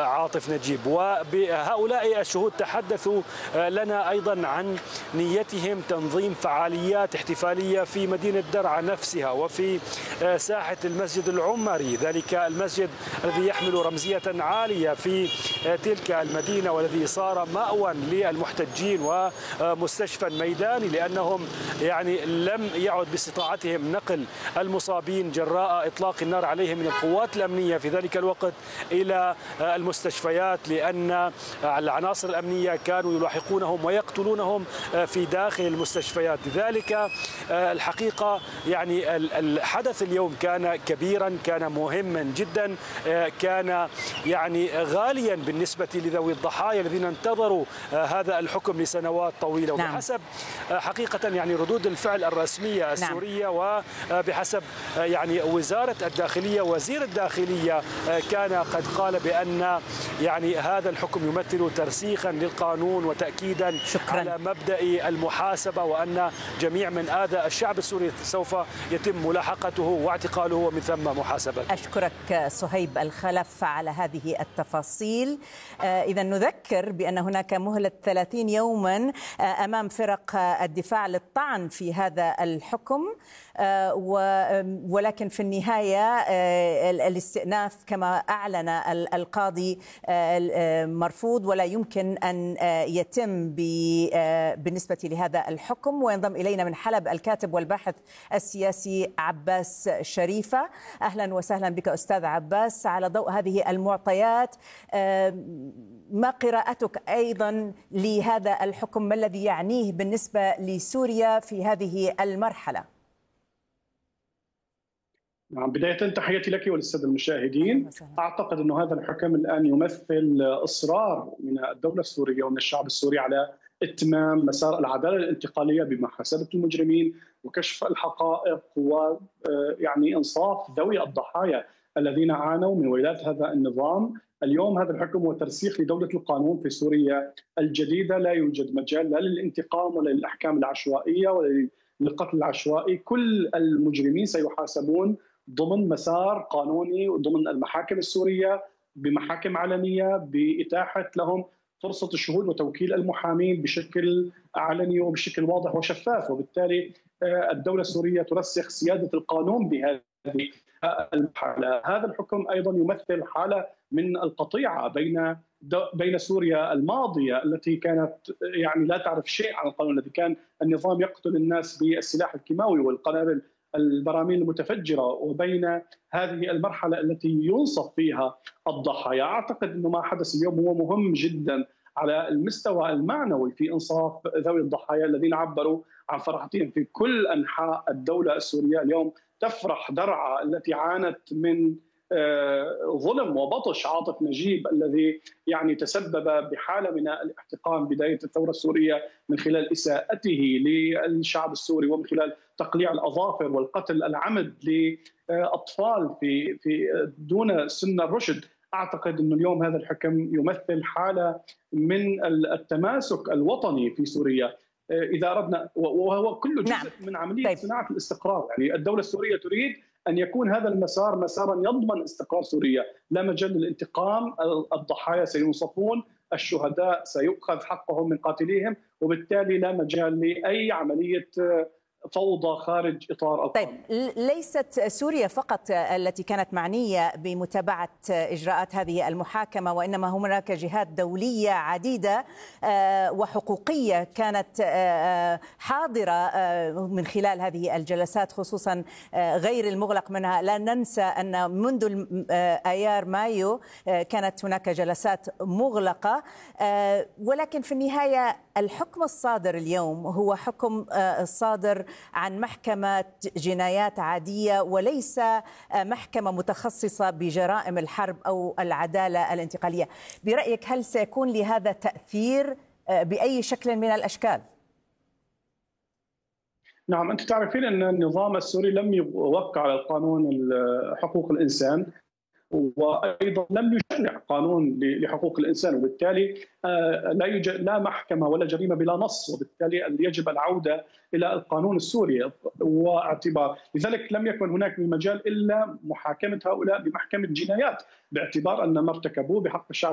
عاطف نجيب. وهؤلاء الشهود تحدثوا لنا أيضا عن نيتهم تنظيم فعاليات احتفالية في مدينة درعا نفسها وفي ساحة المسجد العمري، ذلك المسجد الذي يحمل رمزية عالية في تلك المدينة والذي صار مأوى للمحتجين ومستشفى ميداني، لأنهم يعني لم يعد باستطاعتهم نقل المصابين جراء إطلاق النار عليهم من القوات الأمنية في ذلك الوقت إلى المستشفيات، لأن العناصر الأمنية كانوا يلاحقونهم ويقتلونهم في داخل المستشفيات. لذلك الحقيقة يعني الحدث اليوم كان كبيرا، كان مهما جدا، كان يعني غاليا بالنسبة لذوي الضحايا الذين انتظروا هذا الحكم لسنوات طويلة. وبحسب حقيقة يعني ردود الفعل الرسمية السورية وبحسب يعني وزارة الداخلية، وزير الداخلية كان قد قال بأن يعني هذا الحكم يمثل ترسيخا للقانون وتأكيدا على مبدأ المحاسبة، وأن جميع من آذى الشعب السوري سوف يتم ملاحقته واعتقاله ومن ثم محاسبته. أشكرك صهيب الخلف على هذه التفاصيل. إذا نذكر بأن هناك مهلة 30 يوما أمام فرق الدفاع للطعن في هذا الحكم، ولكن في النهاية الاستئناف كما أعلن القاضي مرفوض ولا يمكن أن يتم بالنسبة لهذا الحكم. وينضم إلينا من حلب الكاتب والباحث السياسي عباس شريفة. أهلا وسهلا بك أستاذ عباس. على ضوء هذه المعطيات، ما قراءتك أيضا لهذا الحكم؟ ما الذي يعنيه بالنسبة لسوريا في هذه المرحلة؟ نعم، بداية تحياتي لك وللسادة المشاهدين. أعتقد أن هذا الحكم الآن يمثل إصرار من الدولة السورية ومن الشعب السوري على إتمام مسار العدالة الانتقالية بمحاسبة المجرمين وكشف الحقائق ويعني إنصاف ذوي الضحايا الذين عانوا من ويلات هذا النظام. اليوم هذا الحكم هو ترسيخ لدولة القانون في سوريا الجديدة. لا يوجد مجال لا للانتقام ولا للأحكام العشوائية ولا للقتل العشوائي. كل المجرمين سيحاسبون ضمن مسار قانوني وضمن المحاكم السورية بمحاكم علنية، بإتاحة لهم فرصة الشهود وتوكيل المحامين بشكل علني وبشكل واضح وشفاف. وبالتالي الدولة السورية ترسخ سيادة القانون بهذه المرحلة. هذا الحكم أيضا يمثل حالة من القطيعة بين سوريا الماضية التي كانت يعني لا تعرف شيء عن القانون، الذي كان النظام يقتل الناس بالسلاح الكيماوي والقنابل البراميل المتفجرة، وبين هذه المرحلة التي ينصف فيها الضحايا. أعتقد أن ما حدث اليوم هو مهم جدا على المستوى المعنوي في إنصاف ذوي الضحايا الذين عبروا عن فرحتهم في كل أنحاء الدولة السورية. اليوم تفرح درعا التي عانت من ظلم وبطش عاطف نجيب الذي يعني تسبب بحالة من الاحتقان بداية الثورة السورية من خلال إساءته للشعب السوري ومن خلال تقليع الأظافر والقتل العمد لأطفال في دون سن الرشد. أعتقد أن اليوم هذا الحكم يمثل حالة من التماسك الوطني في سوريا إذا أردنا، وهو كله جزء من عملية صناعة الاستقرار. يعني الدولة السورية تريد أن يكون هذا المسار مسارا يضمن استقرار سوريا، لا مجال للانتقام. الضحايا سينصفون، الشهداء سيؤخذ حقهم من قاتليهم، وبالتالي لا مجال لأي عملية فوضى خارج إطار القانون. طيب، ليست سوريا فقط التي كانت معنية بمتابعة إجراءات هذه المحاكمة، وإنما هناك جهات دولية عديدة وحقوقية كانت حاضرة من خلال هذه الجلسات، خصوصا غير المغلق منها. لا ننسى أن منذ آيار مايو كانت هناك جلسات مغلقة، ولكن في النهاية الحكم الصادر اليوم هو حكم صادر عن محكمة جنايات عادية وليس محكمة متخصصة بجرائم الحرب أو العدالة الانتقالية. برأيك هل سيكون لهذا تأثير بأي شكل من الأشكال؟ نعم، أنت تعرفين أن النظام السوري لم يوقع على القانون حقوق الإنسان، وايضا لم يشرع قانون لحقوق الانسان، وبالتالي لا يوجد لا محكمه ولا جريمه بلا نص، وبالتالي يجب العوده الى القانون السوري واعتبار. لذلك لم يكن هناك من مجال الا محاكمه هؤلاء بمحكمه جنايات، باعتبار ان ما ارتكبوه بحق الشعب